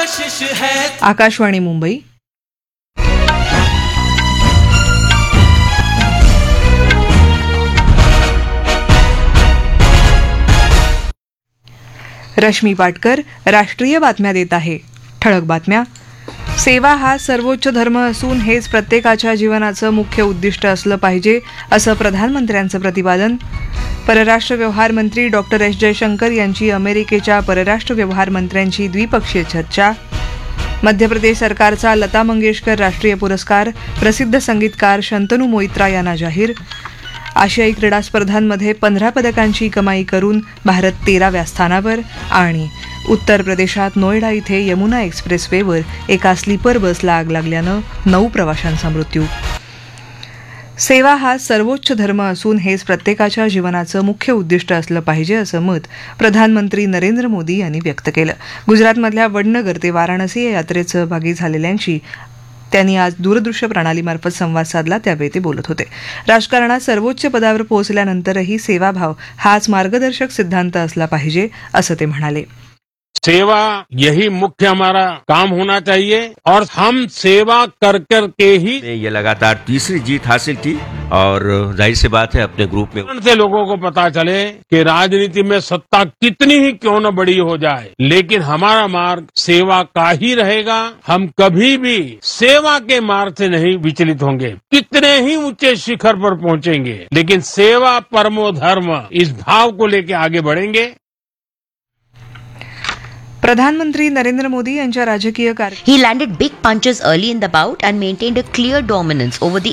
कोशिश है। आकाशवाणी मुंबई. रश्मी पाटकर राष्ट्रीय बातम्या देत आहे. ठळक बातम्या. सेवा हा सर्वोच्च धर्म असून हेच प्रत्येकाच्या जीवनाचं मुख्य उद्दिष्ट असलं पाहिजे असं प्रधानमंत्र्यांचं प्रतिपादन. परराष्ट्र व्यवहार मंत्री डॉक्टर एस जयशंकर यांची अमेरिकेच्या परराष्ट्र व्यवहार मंत्र्यांची द्विपक्षीय चर्चा. मध्य प्रदेश सरकारचा लता मंगेशकर राष्ट्रीय पुरस्कार प्रसिद्ध संगीतकार शंतनू मोइत्रा यांना जाहीर. आशियाई क्रीडा स्पर्धांमध्ये 15 पदकांची कमाई करून भारत 13व्या स्थानावर. आणि उत्तर प्रदेशात नोएडा इथे यमुना एक्सप्रेसवेवर एका स्लीपर बसला आग लागल्यानं 9 प्रवाशांचा मृत्यू. सेवा हा सर्वोच्च धर्म असून हेच प्रत्येकाच्या जीवनाचं मुख्य उद्दिष्ट असलं पाहिजे असं मत प्रधानमंत्री नरेंद्र मोदी यांनी व्यक्त केलं. गुजरातमधल्या वडनगर ते वाराणसी या यात्रेत सहभागी झालेल्यांशी त्यांनी आज दूरदृश्य प्रणालीमार्फत संवाद साधला, त्यावेळी ते बोलत होते. राजकारणात सर्वोच्च पदावर पोहोचल्यानंतरही सेवाभाव हाच मार्गदर्शक सिद्धांत असला पाहिजे असं ते म्हणाले. सेवा यही मुख्य हमारा काम होना चाहिए और हम सेवा कर कर के ही ये लगातार तीसरी जीत हासिल की और जाहिर सी बात है अपने ग्रुप में से लोगों को पता चले कि राजनीति में सत्ता कितनी ही क्यों न बड़ी हो जाए, लेकिन हमारा मार्ग सेवा का ही रहेगा. हम कभी भी सेवा के मार्ग से नहीं विचलित होंगे. कितने ही ऊंचे शिखर पर पहुंचेंगे, लेकिन सेवा परमो धर्म इस भाव को लेकर आगे बढ़ेंगे. प्रधानमंत्री नरेंद्र मोदी यांच्या राजकीय He landed big punches early in the bout and maintained a clear dominance over the